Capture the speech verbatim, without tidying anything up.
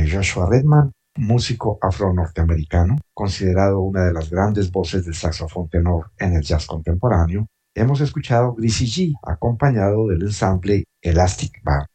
de Joshua Redman, músico afro-norteamericano, considerado una de las grandes voces del saxofón tenor en el jazz contemporáneo, hemos escuchado Greasy G, acompañado del ensamble Elastic Band.